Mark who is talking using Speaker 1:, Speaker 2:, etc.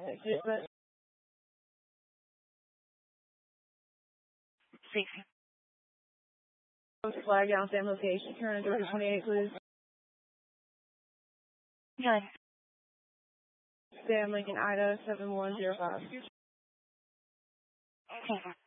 Speaker 1: Flag down same location. Turn into 28, please.
Speaker 2: Good.
Speaker 1: Sam Lincoln Ida 7105.
Speaker 2: Okay.